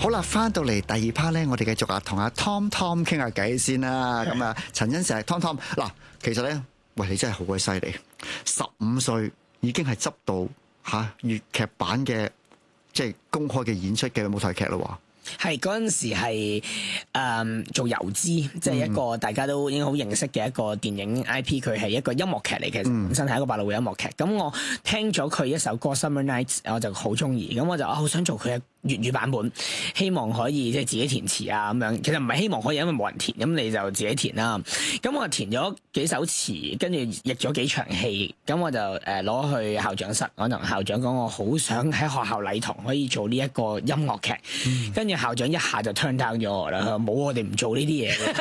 好啦，翻到嚟第二 part 咧，我哋繼續同阿 Tom 傾下偈先啦。咁啊，陳欣石 Tom 嗱，其實咧，喂，你真係好鬼犀利，15歲已經係執到粵劇版嘅即係公開嘅演出嘅舞台劇咯。 係嗰陣時係做油脂，即係一個大家都已經好認識嘅一個電影 IP，佢係一個音樂劇嚟嘅，本身係一個百老匯音樂劇。咁我聽咗佢一首歌《Summer Nights》，我就好中意，咁我就好想做佢嘅粵語版本，希望可以即係自己填詞啊咁樣。其實唔係希望可以，因為冇人填，咁你就自己填啦。咁我填咗幾首詞，跟住譯咗幾場戲，咁我就攞去校長室，我同校長講，我好想喺學校禮堂可以做呢一個音樂劇，跟住校長一下就 turn down 咗我啦，冇，我哋唔做呢啲嘢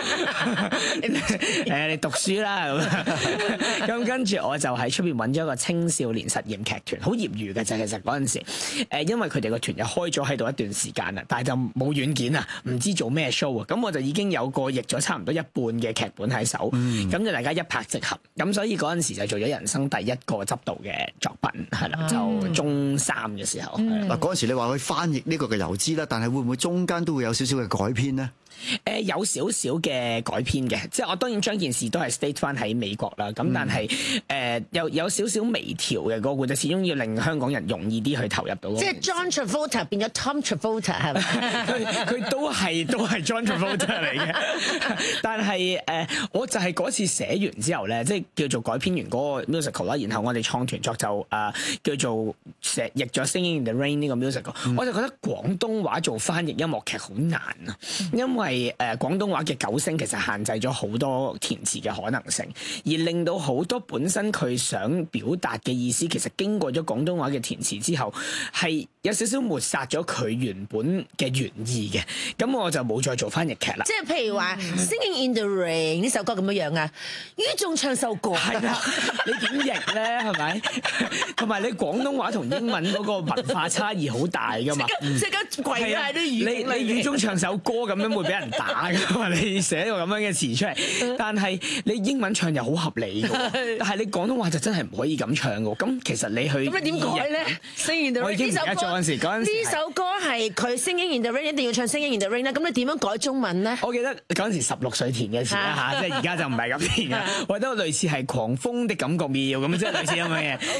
嘅。你讀書啦咁。咁跟住我就喺出邊揾咗一個青少年實驗劇團，好業餘嘅啫。其實嗰陣時，因為佢哋個團又開咗喺度一段時間啦，但係就冇軟件啊，唔知做咩 show 啊。咁我就已經有個譯咗差唔多一半嘅劇本喺手，咁就大家一拍即合。咁所以嗰陣時就做咗人生第一個執導嘅作品，係啦，就中三嘅時候。 嗱，嗰陣時你話去翻譯呢個嘅油脂啦，但係會唔會中間都會有少少嘅改編呢？ 有少少嘅改編嘅，即係我當然將件事都係 state 翻喺美國啦，咁但係有少少微調嘅個故事，始終要令香港人容易啲去投入到。 即係 John Travolta 變咗 Tom Travolta 係咪？ 佢都係 John Travolta 嚟嘅，但係我就係嗰次寫完之後咧，即係叫做改編完嗰個 musical 啦，然後我哋創團作就叫做譯咗《Singing in the Rain》呢個 musical，我就覺得廣東話做翻譯音樂劇好難啊，因為廣東話嘅九聲其實限制咗好多填詞嘅可能性，而令到好多本身佢想表達嘅意思，其實經過咗廣東話嘅填詞之後，係有少少抹殺咗佢原本嘅原意嘅。咁我就冇再做翻譯劇啦。 即係譬如話《Singing in the Rain》呢首歌咁樣樣啊，於眾唱首歌係啦，你點譯咧？係咪？同埋你廣東話同英文嗰個文化差異好大噶嘛？ 即刻跪喺啲語， 你語中唱首歌咁樣會俾人打噶嘛？你寫個咁樣嘅詞出嚟，但係你英文唱又好合理嘅，但係你廣東話就真係唔可以咁唱嘅。咁其實你去咁你點改咧？Singing in the Rain 我已經唔記得咗嗰陣時呢首歌係佢 Singing in the Rain 一定要唱 Singing in the Rain 啦。咁你點樣改中文咧？ 我記得嗰陣時16歲填嘅詞啦嚇，即係而家就唔係咁填嘅。我覺得類似係狂風的感覺妙咁，即係類似咁嘅嘢。